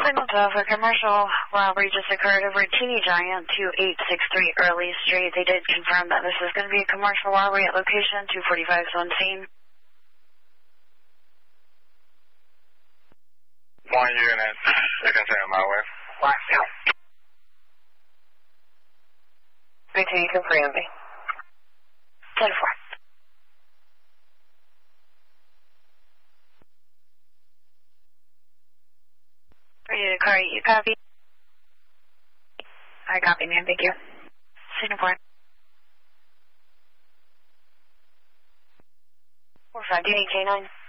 Signal 12, a commercial robbery just occurred over at Teeny Giant, 2863 Early Street. They did confirm that this is going to be a commercial robbery at location 245 is on scene. 1 unit, you can say on my way. Black Hill. Continue to confirm me. 10-4. Ready to car, you copy? I copy, man, thank you. Signal 4. 45, do you need K9?